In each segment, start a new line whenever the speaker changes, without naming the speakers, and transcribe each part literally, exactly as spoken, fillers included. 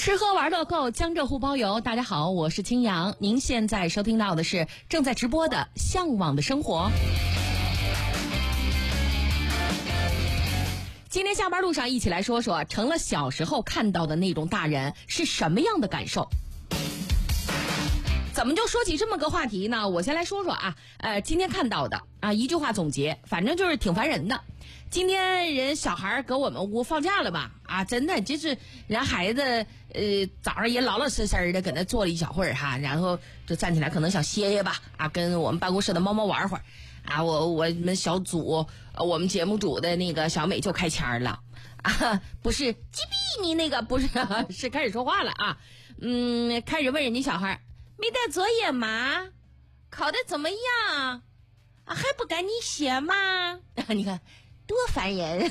吃喝玩乐购，江浙沪包邮。大家好，我是青阳，您现在收听到的是正在直播的《向往的生活》。今天下班路上一起来说说，成了小时候看到的那种大人是什么样的感受？怎么就说起这么个话题呢？我先来说说啊，呃，今天看到的啊，一句话总结，反正就是挺烦人的。今天人小孩搁我们屋放假了吧？啊，真的就是人孩子呃早上也老老实实的搁那坐了一小会儿哈，然后就站起来可能想歇歇吧啊，跟我们办公室的猫猫玩会儿啊。我我们小组呃我们节目组的那个小美就开腔了啊，不是鸡逼你那个不是是开始说话了啊，嗯，开始问人家小孩没带作业吗？考得怎么样啊？还不赶紧写吗？你看。多烦人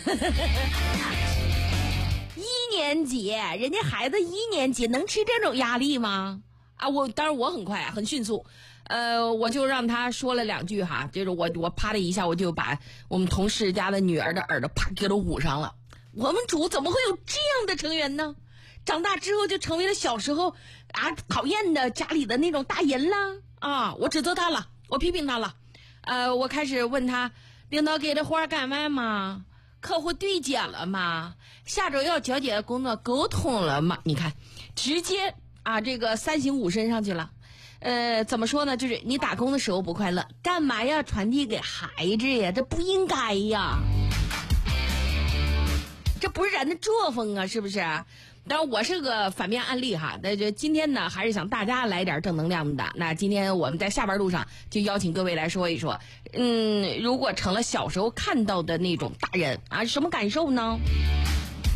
一年级人家孩子一年级能吃这种压力吗？啊，我当然我很快很迅速呃，我就让他说了两句哈，就是我我啪的一下我就把我们同事家的女儿的耳朵啪给都捂上了。我们组怎么会有这样的成员呢？长大之后就成为了小时候啊讨厌的家里的那种大人了啊！我指责他了，我批评他了，呃，我开始问他领导给的活干完吗？客户对接了吗？下周要交接的工作沟通了吗？你看，直接啊，这个三省吾身上去了。呃，怎么说呢？就是你打工的时候不快乐，干嘛要传递给孩子呀？这不应该呀，这不是人的作风啊，是不是？当然我是个反面案例哈，那就今天呢还是想大家来点正能量的。那今天我们在下班路上就邀请各位来说一说，嗯，如果成了小时候看到的那种大人啊，什么感受呢？